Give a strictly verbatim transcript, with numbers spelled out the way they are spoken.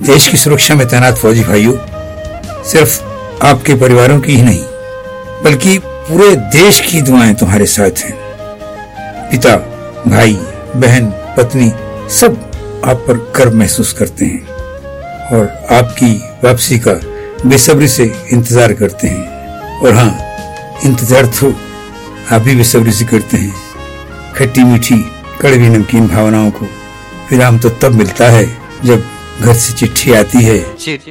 देश की सुरक्षा में तैनात फौजी भाइयों, सिर्फ आपके परिवारों की ही नहीं बल्कि पूरे देश की दुआएं तुम्हारे साथ हैं। पिता, भाई, बहन, पत्नी सब आप पर गर्व महसूस करते हैं और आपकी वापसी का बेसब्री से इंतजार करते हैं। और हाँ, इंतजार तो आप भी बेसब्री से करते हैं। खट्टी मीठी कड़वी नमकीन भावनाओं को विराम तो तब मिलता है जब घर से चिट्ठी आती है।